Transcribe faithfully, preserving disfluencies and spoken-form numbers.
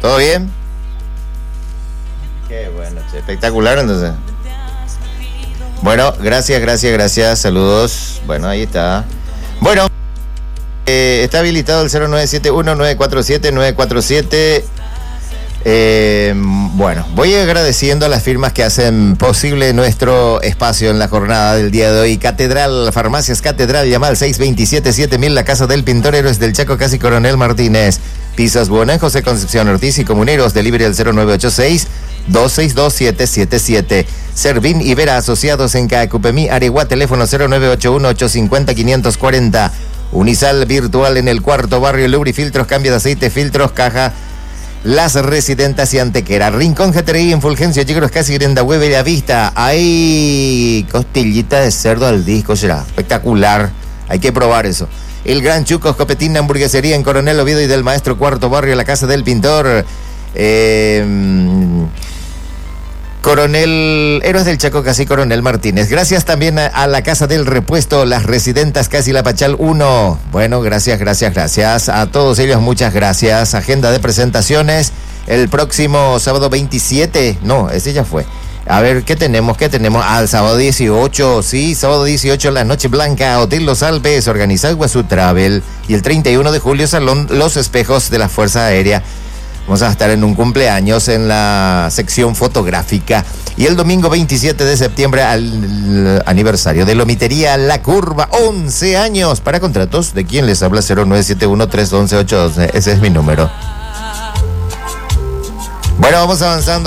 ¿Todo bien? Qué bueno, che, espectacular entonces. Bueno, gracias, gracias, gracias, saludos. Bueno, ahí está. Bueno, eh, está habilitado el cero nueve siete uno nueve cuatro siete nueve cuatro siete. Eh, bueno, voy agradeciendo a las firmas que hacen posible nuestro espacio en la jornada del día de hoy. Catedral, Farmacias Catedral, llama al seis dos siete siete mil, la casa del pintor Héroes del Chaco, casi Coronel Martínez. Pizzas Buena, José Concepción Ortiz y Comuneros, delivery al cero nueve ocho seis dos seis dos siete siete siete. Servín y Vera Asociados en Caacupemí, Areguá, teléfono cero nueve ocho uno ocho cinco cero quinientos cuarenta. Unisal Virtual en el Cuarto Barrio, Lubrifiltros, cambio de aceite, filtros, caja, Las Residentas y Antequera. Rincón G T R I en Fulgencio, Chicos, casi Grenda Web y La Vista. Hay costillita de cerdo al disco, será espectacular. Hay que probar eso. El Gran Chucos, Copetín, Hamburguesería en Coronel Oviedo y del Maestro, Cuarto Barrio, la casa del pintor. Eh, Coronel Héroes del Chaco, casi Coronel Martínez. Gracias también a, a la Casa del Repuesto, Las Residentas, casi La Pachal uno. Bueno, gracias, gracias, gracias. A todos ellos, muchas gracias. Agenda de presentaciones el próximo sábado veintisiete. No, ese ya fue. A ver, ¿qué tenemos? ¿Qué tenemos? Ah, el sábado dieciocho, sí, sábado dieciocho, la Noche Blanca, Hotel Los Alpes, organiza Guazú Travel. Y el treinta y uno de julio, Salón Los Espejos de la Fuerza Aérea. Vamos a estar en un cumpleaños en la sección fotográfica. Y el domingo veintisiete de septiembre, al aniversario de Lomitería La Curva, once años. Para contratos, ¿de quién les habla? cero nueve siete uno tres uno uno ocho dos. Ese es mi número. Bueno, vamos avanzando.